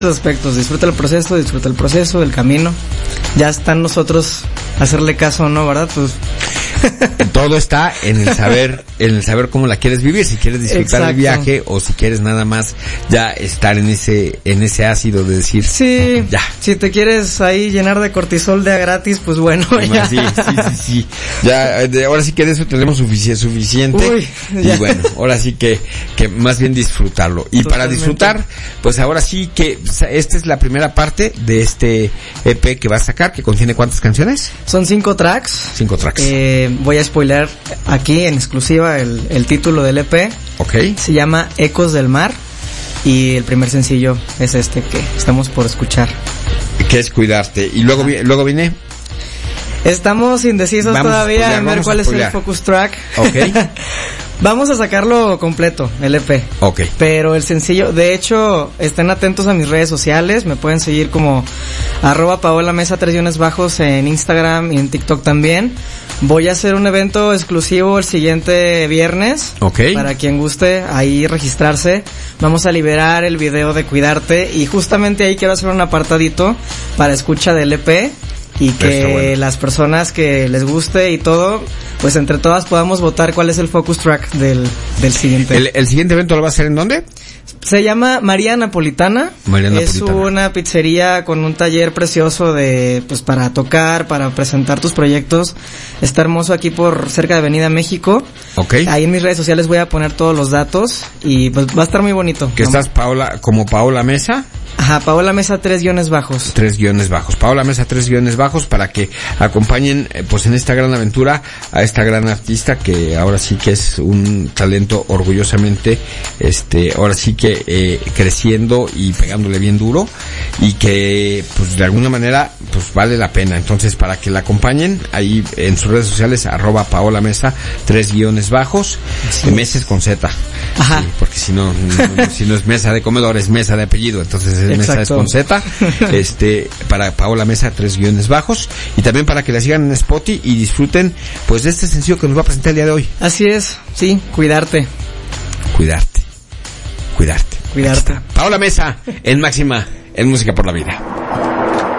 aspectos, disfruta el proceso, el camino. Ya está en nosotros hacerle caso o no, ¿verdad? Pues todo está en el saber cómo la quieres vivir, si quieres disfrutar el viaje o si quieres nada más ya estar en ese ácido de decir, sí, ya. Si te quieres ahí llenar de cortisol de a gratis, pues bueno, ya. Sí. Ya, ahora sí que de eso tenemos suficiente. Uy, y bueno, ahora sí que más bien disfrutarlo. Y totalmente. Para disfrutar, pues ahora sí que esta es la primera parte de este EP que vas a sacar, que contiene ¿cuántas canciones? Son 5 tracks. 5 tracks. Voy a spoiler aquí en exclusiva el título del EP. Okay. Se llama Ecos del Mar y el primer sencillo es este que estamos por escuchar. Que es Cuidarte. Y luego viene. Estamos indecisos todavía en ver cuál es el focus track. Okay. Vamos a sacarlo completo, el EP. Okay. Pero el sencillo, de hecho, estén atentos a mis redes sociales, me pueden seguir como @PaolaMesa 3_ en Instagram y en TikTok también. Voy a hacer un evento exclusivo el siguiente viernes. Okay. Para quien guste ahí registrarse. Vamos a liberar el video de Cuidarte y justamente ahí quiero hacer un apartadito para escucha del EP. Y que las personas que les guste y todo, pues entre todas podamos votar cuál es el focus track del siguiente. ¿El siguiente evento lo va a hacer en dónde? Se llama María Napolitana. Es una pizzería con un taller precioso pues para tocar, para presentar tus proyectos. Está hermoso aquí por cerca de Avenida México. Okay. Ahí en mis redes sociales voy a poner todos los datos y pues va a estar muy bonito. ¿Que estás como Paola Mesa? Ajá, Paola Mesa 3_ 3_ Paola Mesa 3_ para que acompañen pues en esta gran aventura a esta gran artista que ahora sí que es un talento orgullosamente ahora sí que creciendo y pegándole bien duro y que pues de alguna manera pues vale la pena. Entonces para que la acompañen ahí en sus redes sociales @Paola Mesa 3_ meses con Z. Ajá. Sí, porque si no es mesa de comedor, es mesa de apellido, entonces es mesa es con Z. Para Paola Mesa 3_ y también para que la sigan en Spotify y disfruten pues de este sencillo que nos va a presentar el día de hoy. Así es, sí, Cuidarte. Paola Mesa en Máxima, en Música por la Vida.